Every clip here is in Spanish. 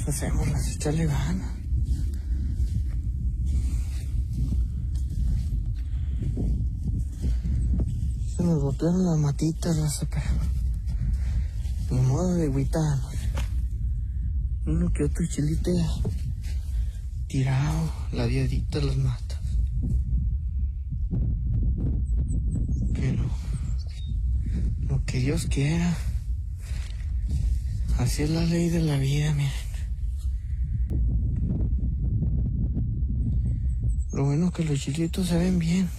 Hacémoslas, échale ganas. Se nos botaron las matitas, raza, pero ni modo de agüitarnos. Uno que otro chilite tirado, la diadita las matas. Pero lo que Dios quiera, así es la ley de la vida, miren. Lo bueno que los chilitos se ven bien.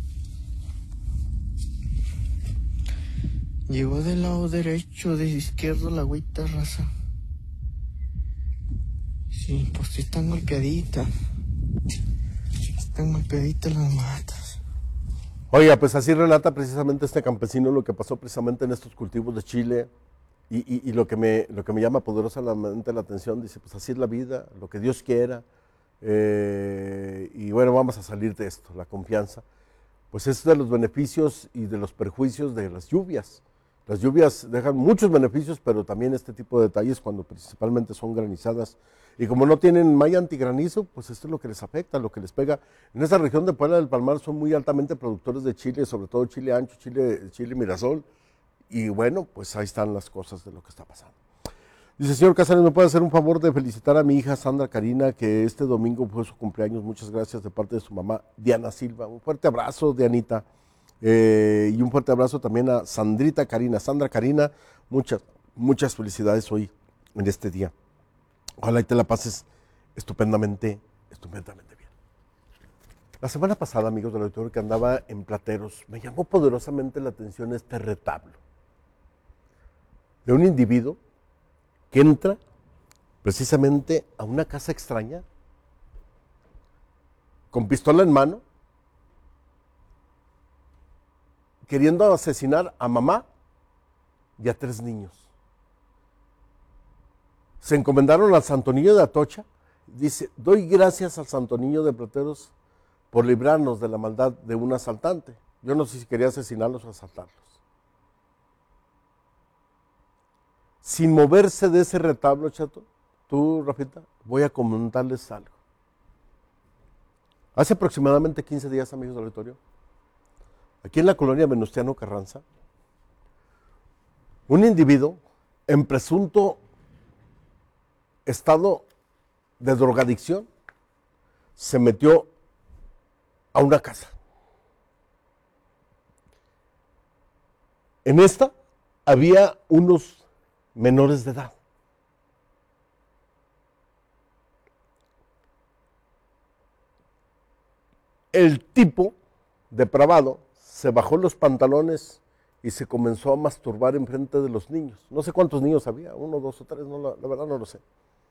Llegó del lado derecho, de izquierdo la agüita, raza. Sí, pues sí están golpeaditas. Están golpeaditas las matas. Oiga, pues así relata precisamente este campesino lo que pasó precisamente en estos cultivos de chile y lo que me llama poderosamente la atención, dice, pues así es la vida, lo que Dios quiera, y bueno, vamos a salir de esto, la confianza. Pues es de los beneficios y de los perjuicios de las lluvias. Las lluvias dejan muchos beneficios, pero también este tipo de detalles cuando principalmente son granizadas. Y como no tienen malla antigranizo, pues esto es lo que les afecta, lo que les pega. En esta región de Puebla del Palmar son muy altamente productores de chile, sobre todo chile ancho, chile Mirasol. Y bueno, pues ahí están las cosas de lo que está pasando. Dice, señor Casares, ¿me puede hacer un favor de felicitar a mi hija Sandra Karina, que este domingo fue su cumpleaños? Muchas gracias de parte de su mamá, Diana Silva. Un fuerte abrazo, Dianita. Y un fuerte abrazo también a Sandrita Karina. Sandra Karina, muchas felicidades hoy, en este día. Ojalá y te la pases estupendamente bien. La semana pasada, amigos del auditorio, que andaba en Plateros, me llamó poderosamente la atención este retablo de un individuo que entra precisamente a una casa extraña, con pistola en mano, queriendo asesinar a mamá y a 3 niños. Se encomendaron al Santo Niño de Atocha. Dice, doy gracias al Santo Niño de Plateros por librarnos de la maldad de un asaltante. Yo no sé si quería asesinarlos o asaltarlos. Sin moverse de ese retablo, chato, tú, Rafita, voy a comentarles algo. Hace aproximadamente 15 días, amigos del auditorio, aquí en la colonia Venustiano Carranza, un individuo en presunto estado de drogadicción se metió a una casa. En esta había unos menores de edad. El tipo depravado se bajó los pantalones y se comenzó a masturbar enfrente de los niños. No sé cuántos niños había, 1, 2 o 3, no, la verdad no lo sé.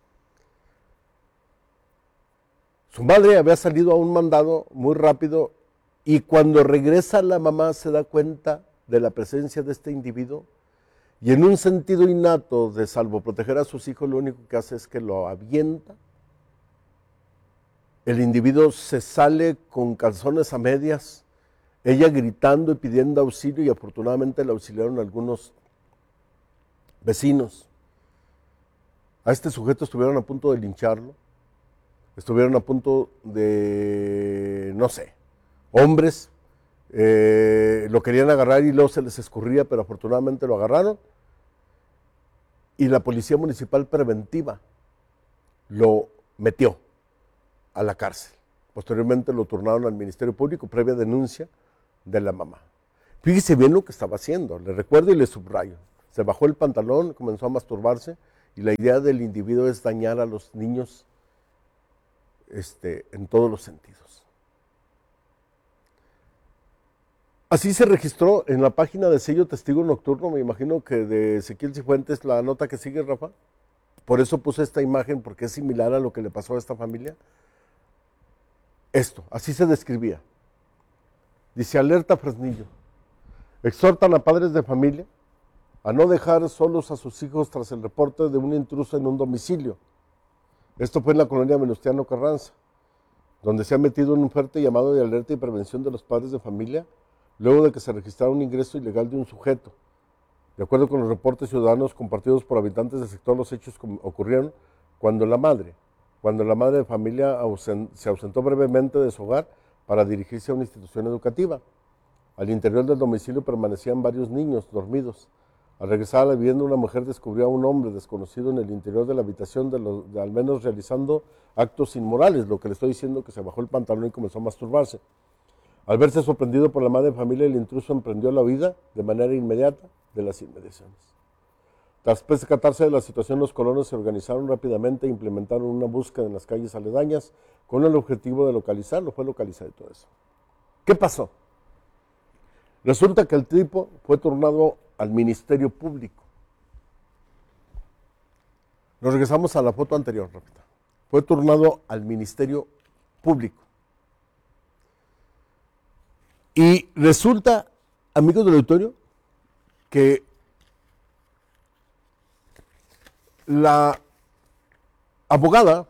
Su madre había salido a un mandado muy rápido y cuando regresa la mamá se da cuenta de la presencia de este individuo y en un sentido innato de salvo proteger a sus hijos, lo único que hace es que lo avienta. El individuo se sale con calzones a medias, ella gritando y pidiendo auxilio, y afortunadamente le auxiliaron algunos vecinos. A este sujeto estuvieron a punto de lincharlo, estuvieron a punto de, no sé, hombres, lo querían agarrar y luego se les escurría, pero afortunadamente lo agarraron. Y la Policía Municipal Preventiva lo metió a la cárcel. Posteriormente lo turnaron al Ministerio Público previa denuncia de la mamá. Fíjese bien lo que estaba haciendo, le recuerdo y le subrayo. Se bajó el pantalón, comenzó a masturbarse y la idea del individuo es dañar a los niños en todos los sentidos. Así se registró en la página de Sello Testigo Nocturno, me imagino que de Ezequiel Cifuentes, la nota que sigue, Rafa. Por eso puse esta imagen, porque es similar a lo que le pasó a esta familia. Esto, así se describía. Dice, alerta Fresnillo. Exhortan a padres de familia a no dejar solos a sus hijos tras el reporte de un intruso en un domicilio. Esto fue en la colonia Venustiano Carranza, donde se ha metido en un fuerte llamado de alerta y prevención de los padres de familia, luego de que se registrara un ingreso ilegal de un sujeto. De acuerdo con los reportes ciudadanos compartidos por habitantes del sector, los hechos ocurrieron cuando la madre de familia se ausentó brevemente de su hogar para dirigirse a una institución educativa. Al interior del domicilio permanecían varios niños dormidos. Al regresar a la vivienda, una mujer descubrió a un hombre desconocido en el interior de la habitación, al menos realizando actos inmorales, lo que le estoy diciendo, que se bajó el pantalón y comenzó a masturbarse. Al verse sorprendido por la madre de familia, el intruso emprendió la huida de manera inmediata de las inmediaciones. Tras percatarse de la situación, los colonos se organizaron rápidamente e implementaron una búsqueda en las calles aledañas con el objetivo de localizarlo. Fue localizado y todo eso. ¿Qué pasó? Resulta que el tipo fue turnado al Ministerio Público. Nos regresamos a la foto anterior, rápida. Fue turnado al Ministerio Público. Y resulta, amigos del auditorio, que la abogada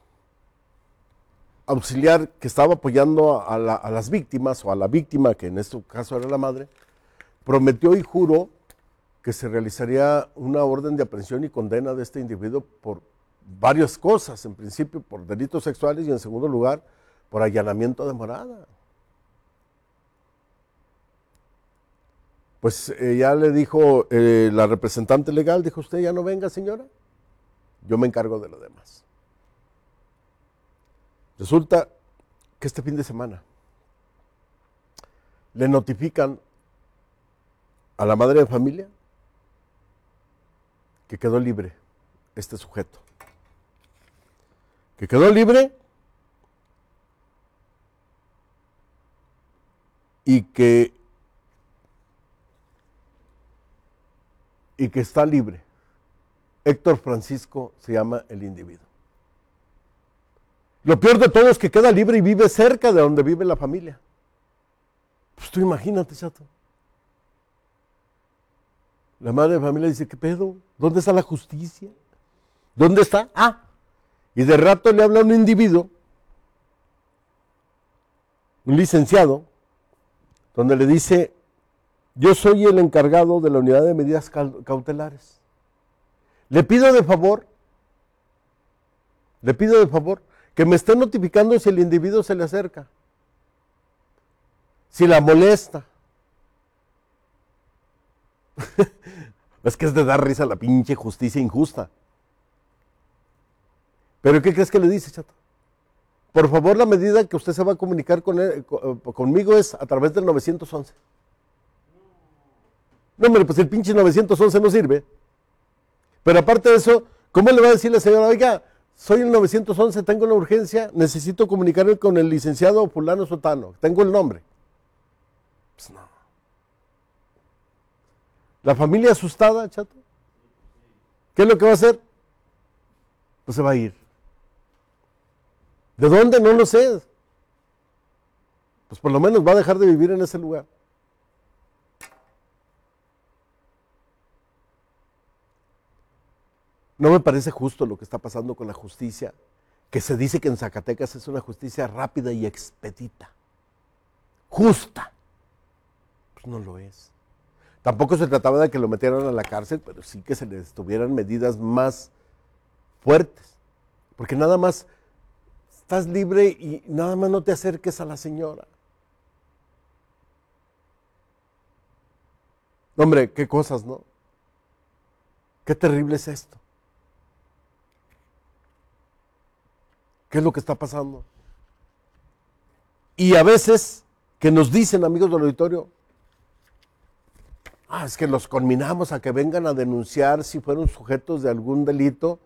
auxiliar que estaba apoyando a las víctimas, o a la víctima, que en este caso era la madre, prometió y juró que se realizaría una orden de aprehensión y condena de este individuo por varias cosas, en principio por delitos sexuales y en segundo lugar por allanamiento de morada. Pues ya le dijo la representante legal, dijo: usted ya no venga, señora, yo me encargo de lo demás. Resulta que este fin de semana le notifican a la madre de familia que quedó libre este sujeto. Que quedó libre y que está libre. Héctor Francisco se llama el individuo. Lo peor de todo es que queda libre y vive cerca de donde vive la familia. Pues tú imagínate, chato. La madre de familia dice: ¿qué pedo? ¿Dónde está la justicia? ¿Dónde está? Y de rato le habla a un individuo, un licenciado, donde le dice: yo soy el encargado de la unidad de medidas cautelares. Le pido de favor que me esté notificando si el individuo se le acerca, si la molesta. Es que es de dar risa la pinche justicia injusta. ¿Pero qué crees que le dice, chato? Por favor, la medida que usted se va a comunicar conmigo es a través del 911. No, hombre, pues el pinche 911 no sirve. Pero aparte de eso, ¿cómo le va a decir la señora: oiga, soy el 911, tengo una urgencia, necesito comunicarme con el licenciado fulano sotano, tengo el nombre? Pues no. La familia asustada, chato, ¿qué es lo que va a hacer? Pues se va a ir. ¿De dónde? No lo sé. Pues por lo menos va a dejar de vivir en ese lugar. No me parece justo lo que está pasando con la justicia, que se dice que en Zacatecas es una justicia rápida y expedita. Justa. Pues no lo es. Tampoco se trataba de que lo metieran a la cárcel, pero sí que se les tuvieran medidas más fuertes. Porque nada más estás libre y nada más no te acerques a la señora. Hombre, qué cosas, ¿no? Qué terrible es esto. ¿Qué es lo que está pasando? Y a veces que nos dicen, amigos del auditorio: es que los conminamos a que vengan a denunciar si fueron sujetos de algún delito